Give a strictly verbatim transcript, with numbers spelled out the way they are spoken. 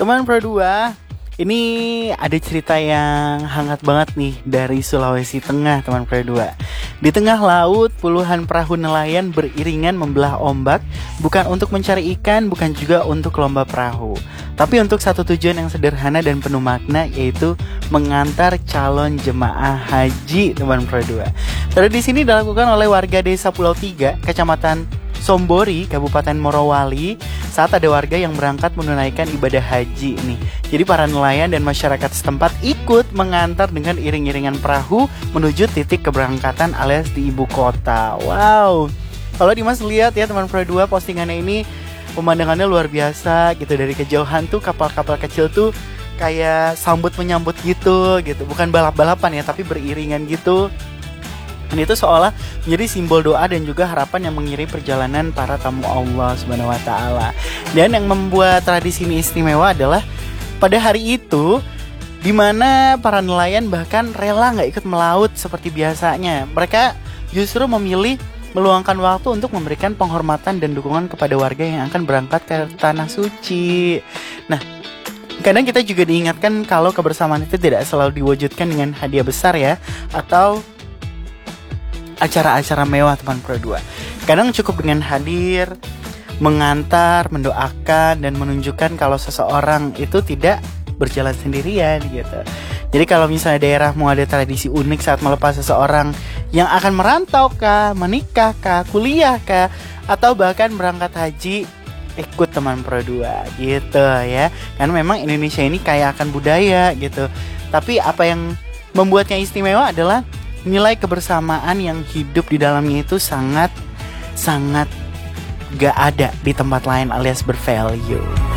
Teman Pro dua, ini ada cerita yang hangat banget nih dari Sulawesi Tengah, teman Pro dua. Di tengah laut, puluhan perahu nelayan beriringan membelah ombak, bukan untuk mencari ikan, bukan juga untuk lomba perahu, tapi untuk satu tujuan yang sederhana dan penuh makna, yaitu mengantar calon jemaah haji, teman Pro dua. Tradisi ini dilakukan oleh warga desa Pulau Tiga, Kecamatan Sombori, Kabupaten Morowali, saat ada warga yang berangkat menunaikan ibadah haji nih. Jadi para nelayan dan masyarakat setempat ikut mengantar dengan iring-iringan perahu menuju titik keberangkatan alias di ibu kota. Wow. Kalau Dimas lihat ya teman Pro dua, postingannya ini pemandangannya luar biasa gitu. Dari kejauhan tuh kapal-kapal kecil tuh kayak sambut menyambut gitu gitu. Bukan balap-balapan ya, tapi beriringan gitu. Dan itu seolah menjadi simbol doa dan juga harapan yang mengiringi perjalanan para tamu Allah Subhanahu wa taala. Dan yang membuat tradisi ini istimewa adalah pada hari itu, di mana para nelayan bahkan rela nggak ikut melaut seperti biasanya. Mereka justru memilih meluangkan waktu untuk memberikan penghormatan dan dukungan kepada warga yang akan berangkat ke tanah suci. Nah, kadang kita juga diingatkan kalau kebersamaan itu tidak selalu diwujudkan dengan hadiah besar ya, atau acara-acara mewah, teman Pro dua. Kadang cukup dengan hadir, mengantar, mendoakan, dan menunjukkan kalau seseorang itu tidak berjalan sendirian gitu. Jadi kalau misalnya daerahmu ada tradisi unik saat melepas seseorang yang akan merantau kah, menikah kah, kuliah kah, atau bahkan berangkat haji, ikut teman Pro dua gitu ya. Karena memang Indonesia ini kaya akan budaya gitu. Tapi apa yang membuatnya istimewa adalah nilai kebersamaan yang hidup di dalamnya itu sangat sangat gak ada di tempat lain alias bervalue.